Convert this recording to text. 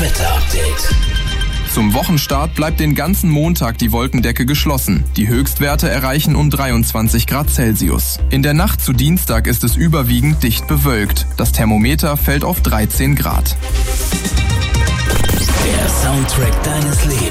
Wetterupdate. Zum Wochenstart bleibt den ganzen Montag die Wolkendecke geschlossen. Die Höchstwerte erreichen um 23 Grad Celsius. In der Nacht zu Dienstag ist es überwiegend dicht bewölkt. Das Thermometer fällt auf 13 Grad. Der Soundtrack deines Lebens.